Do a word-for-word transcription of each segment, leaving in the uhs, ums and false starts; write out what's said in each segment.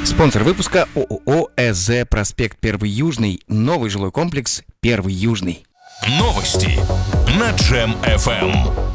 Спонсор выпуска ООО ЭЗ «Проспект Первый Южный». Новый жилой комплекс «Первый Южный». Новости на Джем эф эм.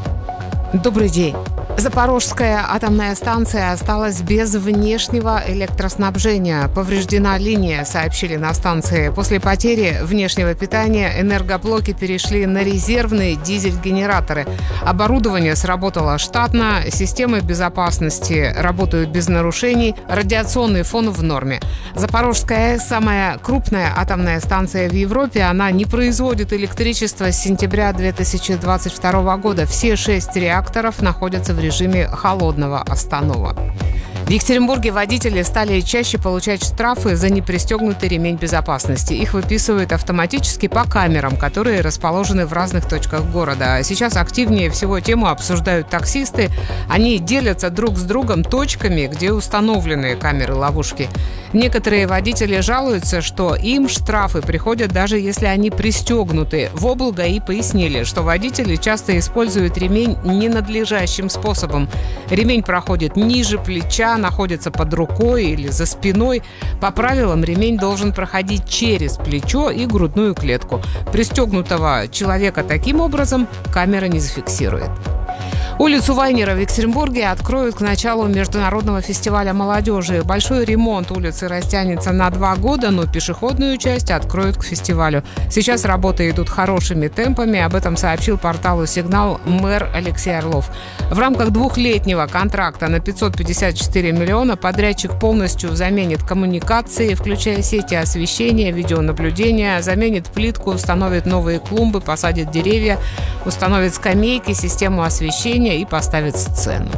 Добрый день. Запорожская атомная станция осталась без внешнего электроснабжения. Повреждена линия, сообщили на станции. После потери внешнего питания энергоблоки перешли на резервные дизель-генераторы. Оборудование сработало штатно, системы безопасности работают без нарушений, радиационный фон в норме. Запорожская АЭС – самая крупная атомная станция в Европе. Она не производит электричество с сентября две тысячи двадцать второго года. Все шесть реакторов находятся в режиме холодного останова. В Екатеринбурге водители стали чаще получать штрафы за непристегнутый ремень безопасности. Их выписывают автоматически по камерам, которые расположены в разных точках города. Сейчас активнее всего тему обсуждают таксисты. Они делятся друг с другом точками, где установлены камеры-ловушки. Некоторые водители жалуются, что им штрафы приходят даже если они пристегнуты. В облгаи пояснили, что водители часто используют ремень ненадлежащим способом. Ремень проходит ниже плеча, находится под рукой или за спиной. По правилам, ремень должен проходить через плечо и грудную клетку. Пристегнутого человека таким образом камера не зафиксирует. Улицу Вайнера в Екатеринбурге откроют к началу международного фестиваля молодежи. Большой ремонт улицы растянется на два года, но пешеходную часть откроют к фестивалю. Сейчас работы идут хорошими темпами, об этом сообщил порталу «Сигнал» мэр Алексей Орлов. В рамках двухлетнего контракта на пятьсот пятьдесят четыре миллиона подрядчик полностью заменит коммуникации, включая сети освещения, видеонаблюдения, заменит плитку, установит новые клумбы, посадит деревья, установит скамейки, систему освещения и поставит сцену.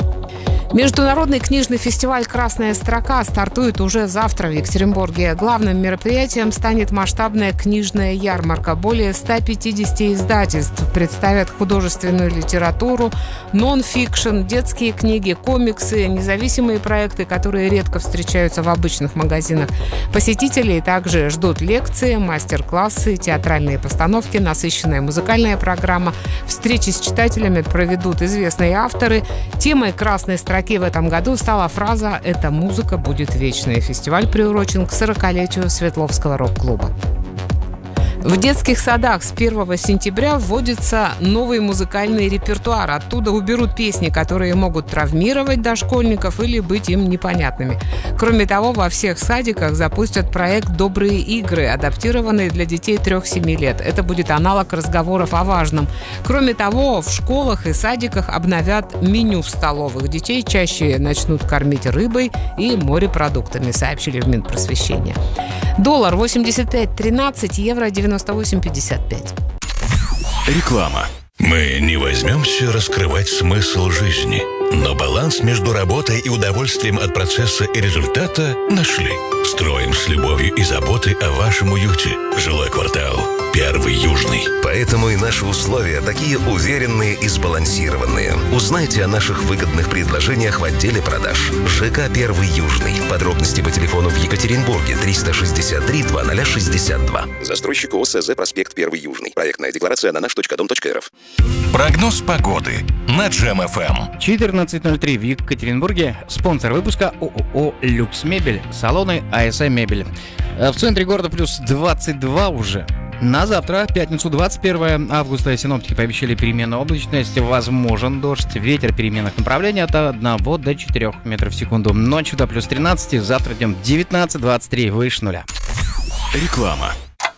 Международный книжный фестиваль «Красная строка» стартует уже завтра в Екатеринбурге. Главным мероприятием станет масштабная книжная ярмарка. Более ста пятидесяти издательств представят художественную литературу, нон-фикшн, детские книги, комиксы, независимые проекты, которые редко встречаются в обычных магазинах. Посетителей также ждут лекции, мастер-классы, театральные постановки, насыщенная музыкальная программа. Встречи с читателями проведут известные авторы. Темой «Красной строки» в этом году стала фраза «Эта музыка будет вечной». Фестиваль приурочен к сорокалетию Свердловского рок-клуба. В детских садах с первого сентября вводится новый музыкальный репертуар. Оттуда уберут песни, которые могут травмировать дошкольников или быть им непонятными. Кроме того, во всех садиках запустят проект «Добрые игры», адаптированные для детей трех-семи лет. Это будет аналог разговоров о важном. Кроме того, в школах и садиках обновят меню в столовых. Детей чаще начнут кормить рыбой и морепродуктами, сообщили в Минпросвещения. Доллар восемьдесят пять тринадцать, евро девяносто восемь пятьдесят пять. Реклама. Мы не возьмемся раскрывать смысл жизни, но баланс между работой и удовольствием от процесса и результата нашли. Строим с любовью и заботой о вашем уюте. Жилой квартал «Первый Южный». Поэтому и наши условия такие уверенные и сбалансированные. Узнайте о наших выгодных предложениях в отделе продаж. ЖК «Первый Южный». Подробности по телефону в Екатеринбурге триста шестьдесят три двадцать шестьдесят два. Застройщик ООО ЭЗ «Проспект Первый Южный». Проектная декларация на наш точка дом точка эр эф. Прогноз погоды на Джем эф эм. четырнадцать ноль три в Екатеринбурге. Спонсор выпуска ООО «Люкс Мебель». Салоны АСМ Мебель. В центре города плюс двадцать два уже. На завтра, пятницу, двадцать первое августа, синоптики пообещали переменную облачность, возможен дождь, ветер переменных направлений от одного до четырёх метров в секунду. Ночью до плюс тринадцать, завтра днем девятнадцать двадцать три, выше нуля. Реклама.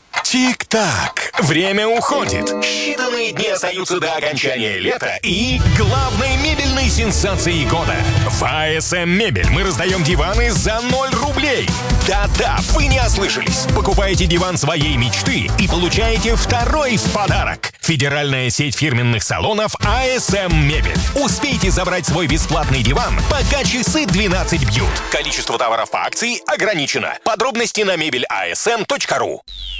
Тик-так, время уходит. Считанные дни остаются до окончания лета и главной мебельной сенсации года. В АСМ Мебель мы раздаем диваны за ноль рублей. Да-да, вы не ослышались. Покупаете диван своей мечты и получаете второй в подарок. Федеральная сеть фирменных салонов АСМ Мебель. Успейте забрать свой бесплатный диван, пока часы двенадцать бьют. Количество товаров по акции ограничено. Подробности на мебель а эс эм точка ру.